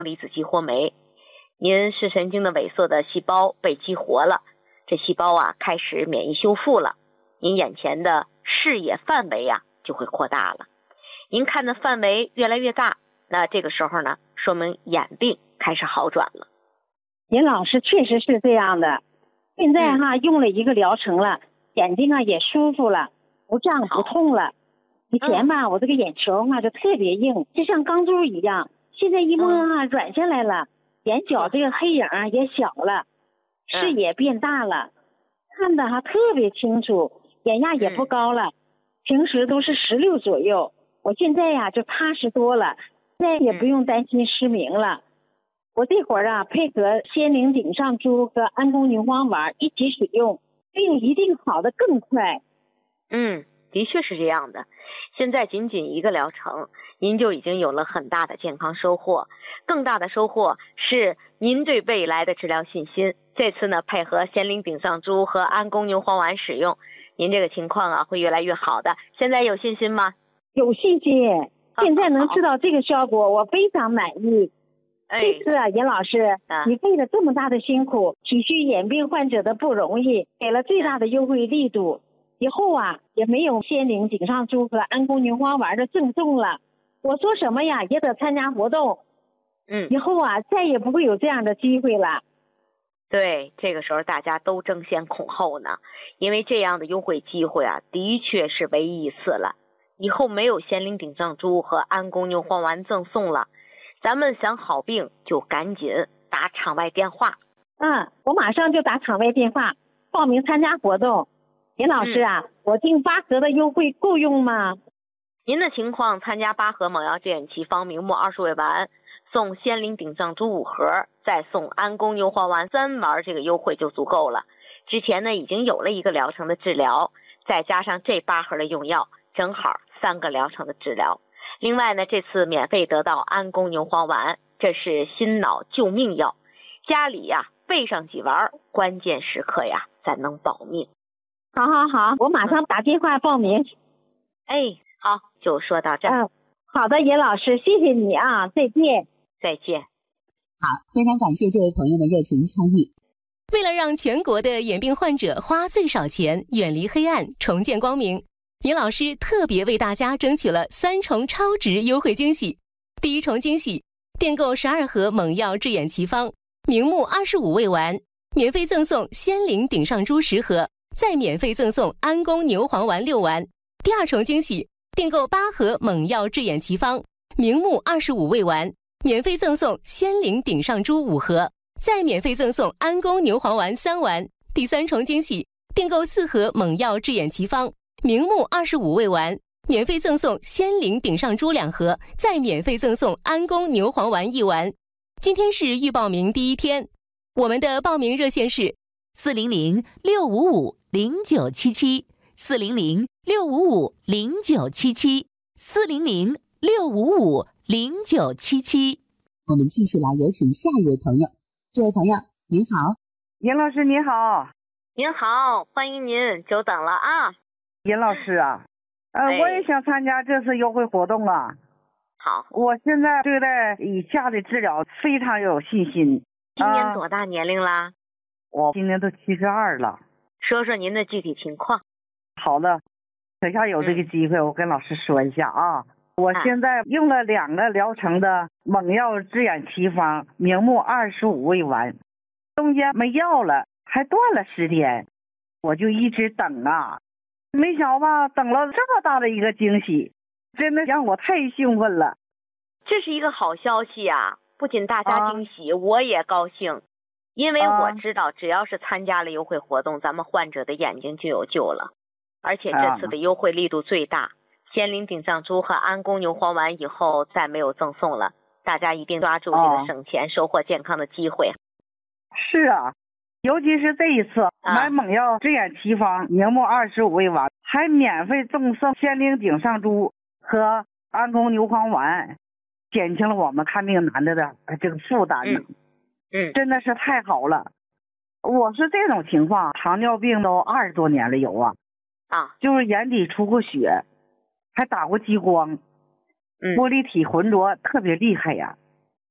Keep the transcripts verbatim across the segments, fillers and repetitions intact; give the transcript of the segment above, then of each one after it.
离子激活酶，您视神经的萎缩的细胞被激活了，这细胞啊开始免疫修复了，您眼前的视野范围啊就会扩大了。您看的范围越来越大，那这个时候呢，说明眼病开始好转了。 尹老师确实是这样的，现在哈、嗯、用了一个疗程了，眼睛啊也舒服了，不胀不痛了。以前吧、嗯、我这个眼球嘛就特别硬，就像钢珠一样，现在一摸啊、嗯、软下来了，眼角这个黑影啊也小了，视野变大了，看的哈特别清楚，眼压也不高了，嗯、平时都是十六左右，我现在呀就踏实多了，再也不用担心失明了。我这会儿啊配合仙灵顶上珠和安宫牛黄丸一起使用，病一定好得更快。 嗯，的确是这样的。现在仅仅一个疗程，您就已经有了很大的健康收获。更大的收获是您对未来的治疗信心。这次呢，配合仙灵顶上珠和安宫牛黄丸使用，您这个情况啊会越来越好的。现在有信心吗？ 有信心。现在能知道这个效果，我非常满意。这次啊，尹老师，啊、你费了这么大的辛苦，体恤眼病患者的不容易，给了最大的优惠力度。以后啊，也没有仙灵顶上珠和安宫牛黄丸的赠送了。我说什么呀，也得参加活动。 嗯， 以后啊，再也不会有这样的机会了。 对，这个时候大家都争先恐后呢，因为这样的优惠机会啊，的确是唯一一次了。以后没有仙灵顶上珠和安宫牛黄丸赠送了。咱们想好病就赶紧打场外电话。 嗯，我马上就打场外电话报名参加活动。尹老师啊，嗯、我订八盒的优惠够用吗？ 您的情况，参加八盒猛药治眼奇方明目二十味丸，送仙灵顶上珠五盒，再送安宫牛黄丸三丸，这个优惠就足够了。之前呢已经有了一个疗程的治疗，再加上这八盒的用药，正好三个疗程的治疗。另外呢，这次免费得到安宫牛黄丸，这是心脑救命药，家里呀备上几丸，关键时刻呀咱能保命。 好好好，我马上打电话报名。 哎，好，就说到这儿。 嗯，好的，尹老师，谢谢你啊，再见。 再见。 好，非常感谢这位朋友的热情参与。 为了让全国的眼病患者花最少钱，远离黑暗，重见光明，尹老师特别为大家争取了三重超值优惠惊喜。第一重惊喜，订购十二盒猛药治眼奇方明目二十五味丸，免费赠送仙灵顶上珠十盒，再免费赠送安宫牛黄丸六丸。第二重惊喜，订购八盒猛药治眼奇方明目二十五味丸，免费赠送仙灵顶上珠五盒，再免费赠送安宫牛黄丸三丸。第三重惊喜，订购四盒猛药治眼奇方明目二十五味丸，免费赠送仙灵顶上珠两盒，再免费赠送安宫牛黄丸一丸。今天是预报名第一天，我们的报名热线是四零零六五五零九七七，四零零六五五零九七七，四零零六五五零九七七。 我们继续来有请下一位朋友。这位朋友您好。 尹老师你好。 您好，欢迎您，久等了啊。 尹老师啊，呃、哎，我也想参加这次优惠活动啊。 好， 我现在对待以下的治疗非常有信心。 今年多大年龄啦？呃、 我今年都七十二了。 说说您的具体情况。 好的，等下有这个机会，嗯、我跟老师说一下啊。我现在用了两个疗程的猛药治眼奇方明目二十五味丸，中间没药了，还断了十天，我就一直等啊。没想到吧，等了这么大的一个惊喜，真的让我太兴奋了。 这是一个好消息啊，不仅大家惊喜，啊、我也高兴，因为我知道只要是参加了优惠活动，咱们患者的眼睛就有救了。而且这次的优惠力度最大，仙灵顶上珠和安宫牛黄丸以后再没有赠送了，大家一定抓住这个省钱、啊、收获健康的机会。 是啊，尤其是这一次、啊、买猛药治眼奇方明目二十五味丸，还免费赠送仙灵顶上珠和安宫牛黄丸，减轻了我们看病难的的这个负担呢。 嗯, 嗯， 真的是太好了。我是这种情况，糖尿病都二十多年了有啊， 啊， 就是眼底出过血，还打过激光， 嗯， 玻璃体浑浊特别厉害呀。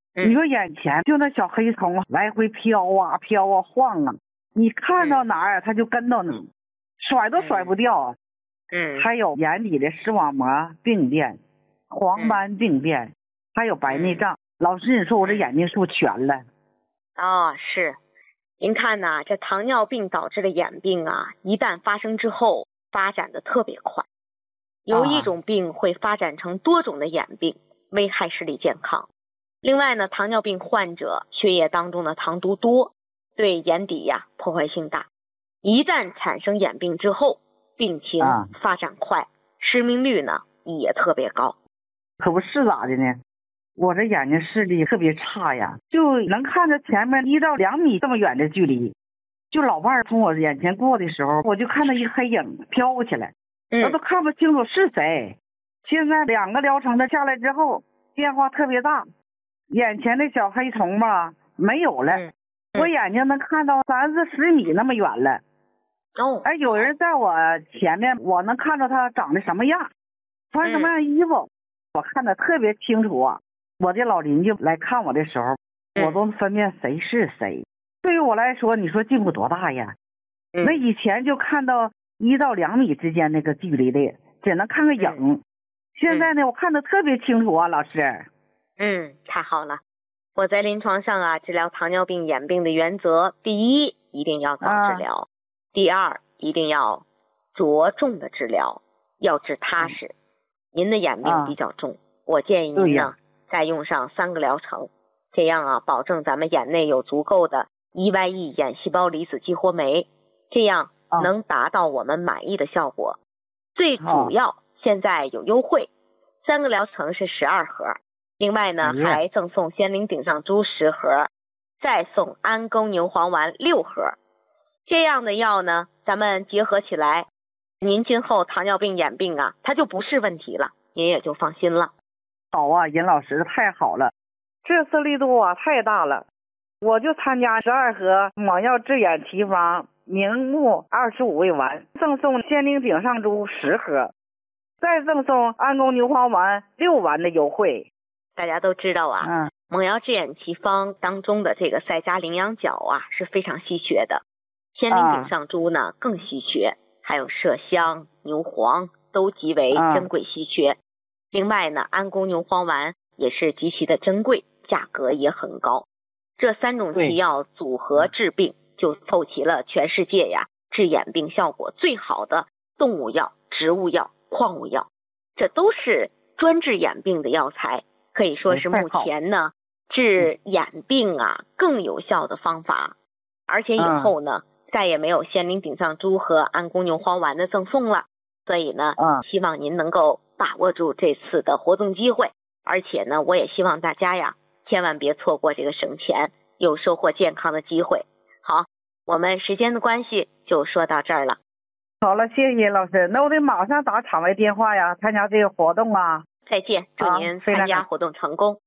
你说眼前就那小黑虫来回飘啊飘啊晃啊，你看到哪儿它就跟到哪儿，甩都甩不掉啊。 嗯， 还有眼底的视网膜病变、黄斑病变，还有白内障。老师，你说我这眼睛是不是全了？ 哦，是。您看呐，这糖尿病导致的眼病啊，一旦发生之后，发展的特别快。有一种病会发展成多种的眼病，危害视力健康。另外呢，糖尿病患者血液当中的糖毒多，对眼底呀破坏性大。一旦产生眼病之后，病情发展快，失明率呢也特别高。 可不是咋的呢？我这眼睛视力特别差呀，就能看着前面一到两米这么远的距离。就老伴儿从我眼前过的时候，我就看到一个黑影飘过去了， 嗯， 我都看不清楚是谁。现在两个疗程的下来之后，变化特别大，眼前的小黑虫吧没有了， 嗯嗯、 我眼睛能看到三四十米那么远了。 哦， 哎，有人在我前面，我能看到他长得什么样，穿什么样衣服，嗯、我看得特别清楚啊。我的老邻居来看我的时候， 嗯、 我都分辨谁是谁。对于我来说，你说进步多大呀？ 嗯、 那以前就看到一到两米之间那个距离的，只能看个影。嗯、现在呢，我看得特别清楚啊，老师。 嗯，太好了。我在临床上啊，治疗糖尿病眼病的原则，第一，一定要早治疗。啊第二，一定要着重的治疗，要治踏实。嗯、您的眼病比较重，啊、我建议您呢再用上三个疗程，这样啊，保证咱们眼内有足够的 E Y E 眼细胞离子激活酶，这样能达到我们满意的效果。啊、最主要、啊、现在有优惠，三个疗程是十二盒，另外呢、嗯、还赠送仙灵顶上珠十盒，再送安宫牛黄丸六盒。这样的药呢，咱们结合起来，您今后糖尿病眼病啊，它就不是问题了，您也就放心了。 好啊，尹老师太好了，这次力度啊太大了，我就参加十二盒猛药治眼奇方明目二十五味丸，赠送仙灵顶上珠十盒，再赠送安宫牛黄丸六丸的优惠。 大家都知道啊，嗯，猛药治眼奇方当中的这个赛迦羚羊角啊是非常稀缺的。仙灵顶上珠呢、啊、更稀缺，还有麝香、牛黄都极为珍贵稀缺。啊、另外呢，安宫牛黄丸也是极其的珍贵，价格也很高。这三种奇药组合治病，就凑齐了全世界呀治眼病效果最好的动物药、植物药、矿物药，这都是专治眼病的药材，可以说是目前呢治眼病啊更有效的方法。而且以后呢。啊再也没有仙灵顶上珠和安宫牛黄丸的赠送了，所以呢，嗯，希望您能够把握住这次的活动机会，而且呢，我也希望大家呀，千万别错过这个省钱又收获健康的机会。好，我们时间的关系就说到这儿了。 好了，谢谢老师，那我得马上打场外电话呀，参加这个活动啊。 再见，祝您参加活动成功。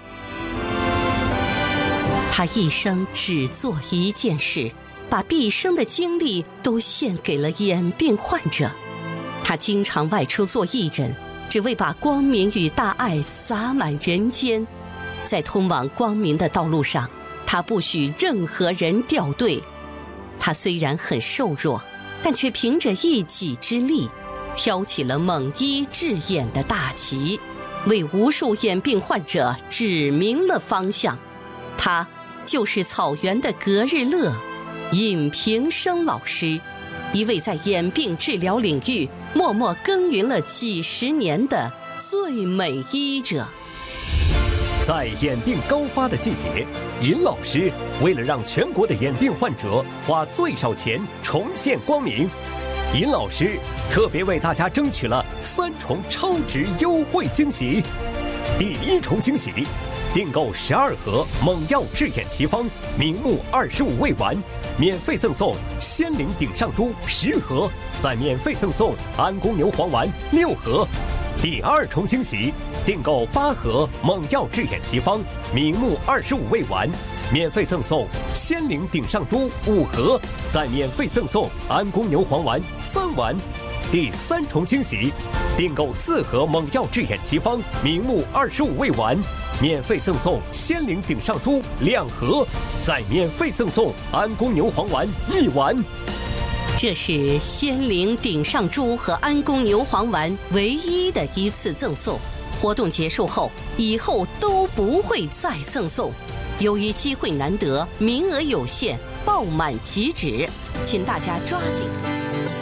他一生只做一件事。把毕生的精力都献给了眼病患者，他经常外出做义诊，只为把光明与大爱洒满人间。在通往光明的道路上，他不许任何人掉队。他虽然很瘦弱，但却凭着一己之力，挑起了猛医治眼的大旗，为无数眼病患者指明了方向。他就是草原的格日乐尹平生老师，一位在眼病治疗领域默默耕耘了几十年的最美医者。 在眼病高发的季节，尹老师为了让全国的眼病患者花最少钱重见光明，尹老师特别为大家争取了三重超值优惠惊喜。第一重惊喜，订购十二盒猛药治眼奇方明目二十五味丸，免费赠送仙灵顶上珠十盒，再免费赠送安宫牛黄丸六盒。第二重惊喜，订购八盒猛药治眼奇方明目二十五味丸，免费赠送仙灵顶上珠五盒，再免费赠送安宫牛黄丸三丸。第三重惊喜，订购四盒猛药治眼奇方明目二十五味丸， 免费赠送仙灵顶上珠两盒，再免费赠送安宫牛黄丸一丸。 这是仙灵顶上珠和安宫牛黄丸唯一的一次赠送，活动结束后，以后都不会再赠送。由于机会难得，名额有限，爆满即止，请大家抓紧。